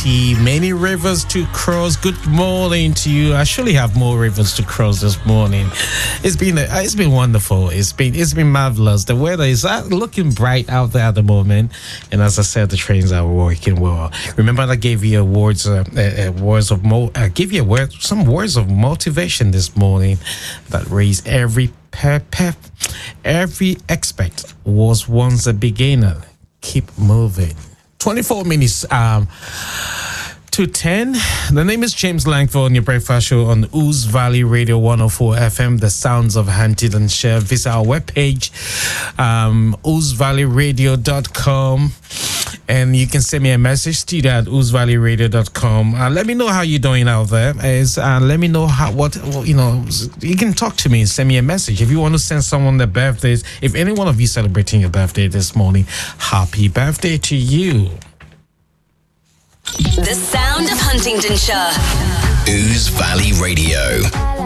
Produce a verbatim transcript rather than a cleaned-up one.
plenty, many rivers to cross. Good morning to you. I surely have more rivers to cross this morning. It's been a, it's been wonderful. It's been it's been marvelous. The weather is looking bright out there at the moment, and as I said, the trains are working well. Remember, I gave you words, uh, uh, words of mo. I gave you a word, some words of motivation this morning that raised every pep, pep, every expert was once a beginner. Keep moving. twenty-four minutes um, to ten. The name is James Langford on your breakfast show on Ouse Valley Radio one oh four F M, the sounds of Huntingdonshire. Visit our webpage, um, ouse valley radio dot com. And you can send me a message, studio at ouse valley radio dot com. Uh, let me know how you're doing out there. Is uh, let me know how what well, you know. You can talk to me and send me a message if you want to send someone their birthdays. If any one of you celebrating your birthday this morning, happy birthday to you. The sound of Huntingdonshire. Ouse Valley Radio.